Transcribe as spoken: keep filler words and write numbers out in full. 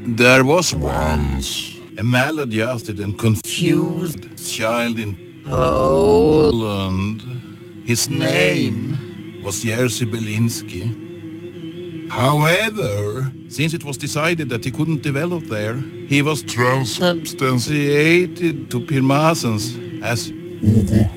There was once a maladjusted and confused child in Poland. His name was Jerzy Belinsky. However, since it was decided that he couldn't develop there, he was transubstantiated to Pirmasens as